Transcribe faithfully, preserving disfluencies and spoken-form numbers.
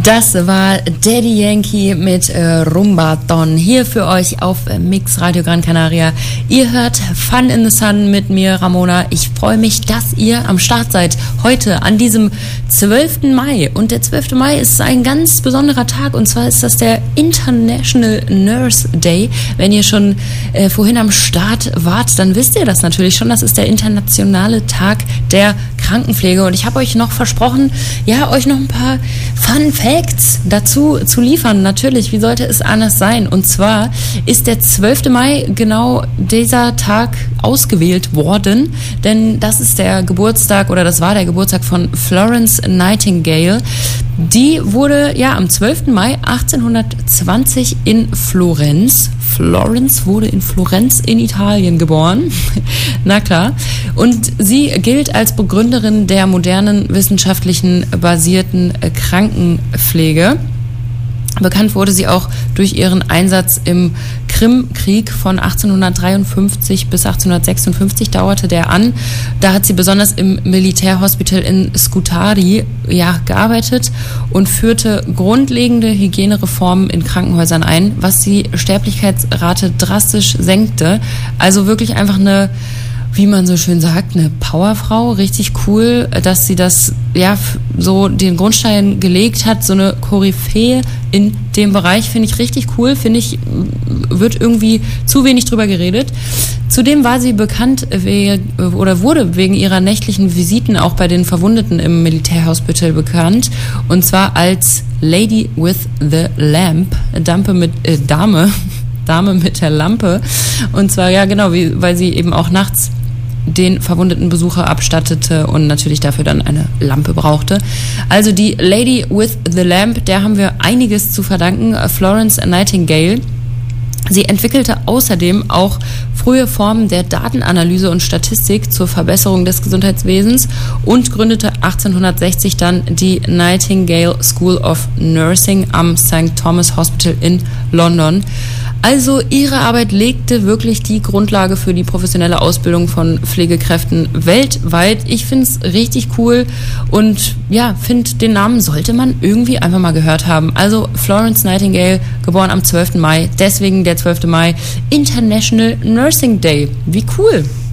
Das war Daddy Yankee mit äh, Rumba-Don hier für euch auf äh, Mix Radio Gran Canaria. Ihr hört Fun in the Sun mit mir, Ramona. Ich freue mich, dass ihr am Start seid heute an diesem zwölften Mai. Und der zwölfte Mai ist ein ganz besonderer Tag, und zwar ist das der International Nurse Day. Wenn ihr schon äh, vorhin am Start wart, dann wisst ihr das natürlich schon. Das ist der internationale Tag der Krankenpflege. Und ich habe euch noch versprochen, ja, euch noch ein paar Fun Facts dazu zu liefern. Natürlich, wie sollte es anders sein? Und zwar ist der zwölfte Mai genau dieser Tag ausgewählt worden, denn das ist der Geburtstag oder das war der Geburtstag von Florence Nightingale. Die wurde ja am zwölften Mai achtzehnhundertzwanzig in Florenz. Florence wurde in Florenz in Italien geboren. Na klar. Und sie gilt als Begründerin der modernen wissenschaftlichen basierten Krankenpflege. Bekannt wurde sie auch durch ihren Einsatz im Krimkrieg von achtzehnhundertdreiundfünfzig bis achtzehnhundertsechsundfünfzig dauerte der an. Da hat sie besonders im Militärhospital in Scutari ja, gearbeitet und führte grundlegende Hygienereformen in Krankenhäusern ein, was die Sterblichkeitsrate drastisch senkte. Also wirklich einfach eine, wie man so schön sagt, eine Powerfrau. Richtig cool, dass sie das, ja, so den Grundstein gelegt hat. So eine Koryphäe in dem Bereich finde ich richtig cool. Finde ich, wird irgendwie zu wenig drüber geredet. Zudem war sie bekannt oder wurde wegen ihrer nächtlichen Visiten auch bei den Verwundeten im Militärhospital bekannt. Und zwar als Lady with the Lamp. Dampe mit, äh, Dame. Dame mit der Lampe. Und zwar, ja genau, wie, weil sie eben auch nachts den verwundeten Besucher abstattete und natürlich dafür dann eine Lampe brauchte. Also die Lady with the Lamp, der haben wir einiges zu verdanken. Florence Nightingale. Sie entwickelte außerdem auch frühe Formen der Datenanalyse und Statistik zur Verbesserung des Gesundheitswesens und gründete achtzehnhundertsechzig dann die Nightingale School of Nursing am Sankt Thomas Hospital in London. Also ihre Arbeit legte wirklich die Grundlage für die professionelle Ausbildung von Pflegekräften weltweit. Ich finde es richtig cool und ja, finde, den Namen sollte man irgendwie einfach mal gehört haben. Also Florence Nightingale, geboren am zwölften Mai, deswegen der zwölfte Mai, International Nursing Day. Wie cool!